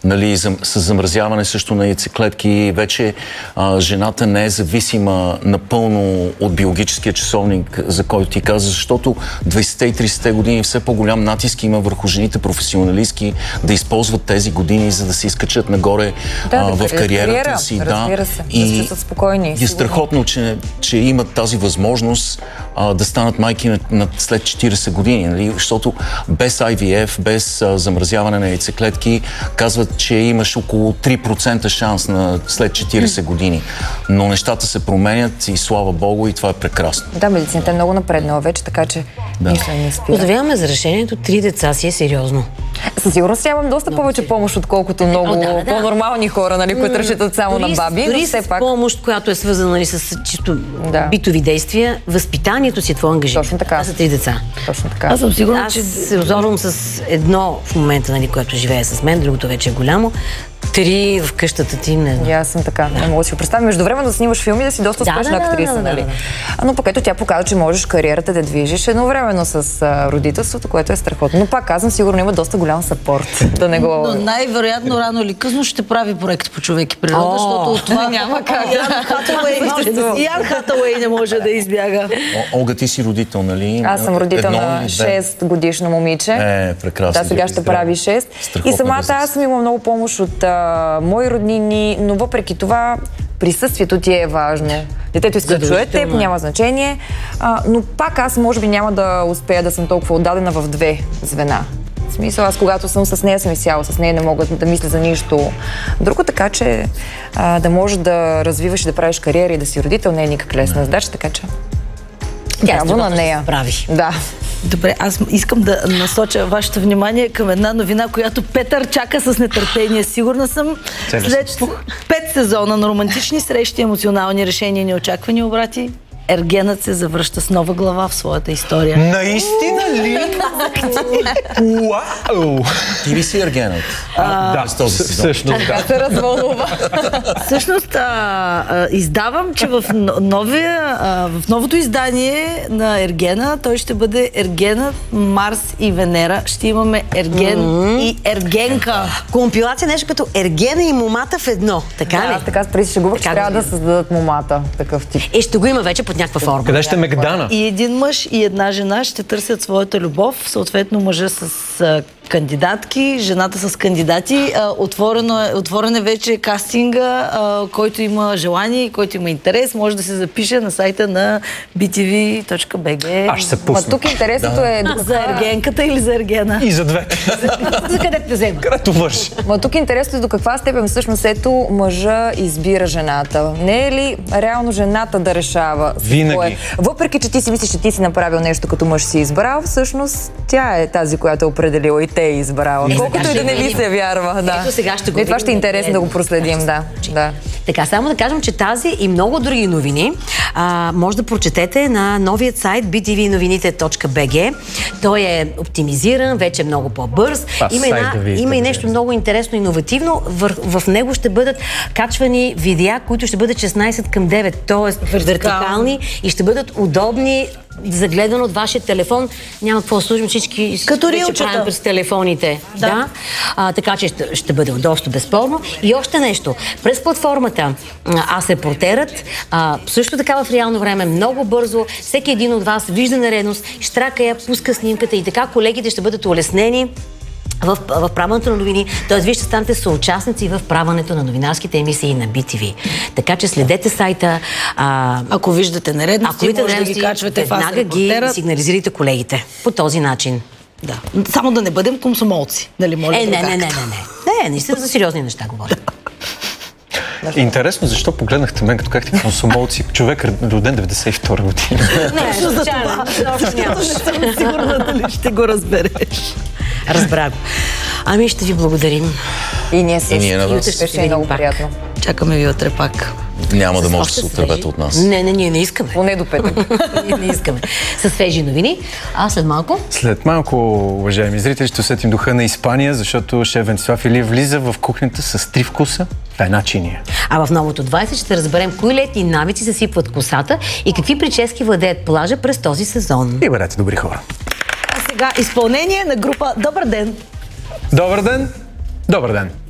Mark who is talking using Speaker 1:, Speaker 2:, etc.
Speaker 1: нали, с замразяване също на яйцеклетки. Вече жената не е зависима напълно от биологическия часовник, за който ти каза, защото 20-те и 30-те години все по-голям натиск има върху жените професионалистки да използват тези години, за да се изкачат нагоре в кариерата си.
Speaker 2: Разбира се, да са спокойни.
Speaker 1: И е страхотно, че имат тази възможност да станат майки след 40 години. Нали? Защото без IVF, без замразяване на яйцеклетки, казват, че имаш около 3% шанс след 40 години. Но нещата се променят и слава Богу, и това е прекрасно.
Speaker 2: Да, медицината е много напреднала вече, така че нищо не спира.
Speaker 3: Поздравяваме за решението. 3 деца си е сериозно.
Speaker 2: Със сигурност нямам доста повече помощ, отколкото много по-нормални хора, нали, които разчитат само на баби.
Speaker 3: Дори с помощ, която е свързана с чисто битови действия, възпитанието си е твой ангажимент.
Speaker 2: Точно така.
Speaker 3: Аз са 3 деца.
Speaker 2: Точно така.
Speaker 3: Аз съм сигурна, че се озорвам с едно в момента, нали, което живее с мен, другото вече е голямо. 3 в къщата ти.
Speaker 2: И аз съм така. Не мога да си го представя. Междувременно да снимаш филми, да си доста успешна актриса, нали? Но пък ето тя показва, че можеш кариерата да движиш едновременно с родителството, което е страхотно. Но пак казвам, сигурно има доста голям съпорт. Да не го...
Speaker 4: Но най-вероятно рано или късно ще прави проект по човек и природа, защото от това
Speaker 2: няма как.
Speaker 4: Ян Хатауей не може да избяга.
Speaker 1: Олга, ти си родител, нали?
Speaker 2: Аз съм родител на 6 годишно момиче.
Speaker 1: Прекрасно.
Speaker 2: Да, сега ще прави 6. И самата аз съм имала много помощ от мои роднини, но въпреки това присъствието ти е важно. Детето иска да чуе теб, няма значение, но пак аз може би няма да успея да съм толкова отдадена в 2 звена. В смисъл, аз когато съм с нея, съм изцяло с нея, не мога да мисля за нищо друго, така че да можеш да развиваш и да правиш кариера и да си родител не е никак лесна задача, така че браво на нея. Да.
Speaker 4: Добре, аз искам да насоча вашето внимание към една новина, която Петър чака с нетърпение. Сигурна съм, след 5 сезона на романтични срещи, емоционални решения и неочаквани обрати, Ергенът се завръща с нова глава в своята история.
Speaker 1: Наистина ли? Уау! Ти ли си Ергенът?
Speaker 5: Да, всъщност.
Speaker 2: Така се развълнува.
Speaker 4: Всъщност, издавам, че в новото издание на Ергена, той ще бъде Ергена, Марс и Венера. Ще имаме Ерген и Ергенка.
Speaker 3: Компилация нещо като Ергена и момата в едно. Така ли?
Speaker 2: Аз така се шегувах, че трябва да създадат момата. Такъв тип.
Speaker 3: Ще го има вече под някаква форма.
Speaker 5: Къде ще Мегдана?
Speaker 4: И един мъж и една жена ще търсят своята любов, съответно мъжа с кандидатки, жената с кандидати. Отворен е вече кастинга, който има желание и който има интерес, може да се запише на сайта на btv.bg.
Speaker 5: Аз ще се пусна.
Speaker 2: Тук интересното е...
Speaker 4: За Ергенката или за Ергена?
Speaker 5: И за двете.
Speaker 3: За къде те взема?
Speaker 5: Където върши.
Speaker 2: Тук интересното е до каква степен всъщност ето мъжа избира жената. Не е ли реално жената да решава?
Speaker 5: Винаги.
Speaker 2: Въпреки, че ти си мислиш, че ти си направил нещо като мъж си избрал, всъщност тя е тази, която е определила и те е избрала. Колкото и да не ви се вярва. Да.
Speaker 3: Ето сега ще го
Speaker 2: това ще е интересно да го проследим. Да.
Speaker 3: Така, само да кажем, че тази и много други новини може да прочетете на новият сайт btvnovinite.bg. Той е оптимизиран, вече е много по-бърз. Има и нещо много интересно и иновативно. В него ще бъдат качвани видеа, които ще бъдат 16:9, т.е. вертикални и ще бъдат удобни за гледане от вашия телефон. Няма какво да служим, всички
Speaker 4: като
Speaker 3: вече правим през телефоните. Да. Така че ще бъде удобство, безспорно. И още нещо. През платформата Аз репортерът, също така в реално време, много бързо, всеки един от вас вижда наредност, щрака я, пуска снимката и така колегите ще бъдат улеснени в правенето на новини, т.е. вие ще станете съучастници в правенето на новинарските емисии на BTV. Така че следете сайта.
Speaker 4: Ако виждате нередности, може да ги качвате в Аз
Speaker 3: репортерът. Веднага ги сигнализирайте колегите. По този начин.
Speaker 4: Да. Само да не бъдем комсомолци. Нали, може
Speaker 3: Не, наистина за сериозни неща говоря.
Speaker 5: Интересно, защо погледнахте мен, като какте комсомолци, човек роден 92 година?
Speaker 3: Не, случайно.
Speaker 4: Не съм сигурна дали ще го разбереш.
Speaker 3: Разбра го. Ами ще ви благодарим.
Speaker 2: И ние също.
Speaker 1: И ние на вас.
Speaker 2: Ще е много приятно.
Speaker 4: Чакаме ви утре пак.
Speaker 1: Няма да може да се отървете от нас.
Speaker 3: Не, ние не искаме.
Speaker 2: Поне до петък.
Speaker 3: Ние не искаме. С свежи новини. А след малко?
Speaker 5: След малко, уважаеми зрители, ще усетим духа на Испания, защото шеф Венцислав Илиев влиза в кухнята с 3 вкуса в една чиния.
Speaker 3: А в новото 20 ще разберем кои летни навици се сипват косата и какви прически владеят плажа през този сезон.
Speaker 5: И бъдете добри хора.
Speaker 4: А сега изпълнение на група Добър ден!
Speaker 5: Добър ден! Добър ден!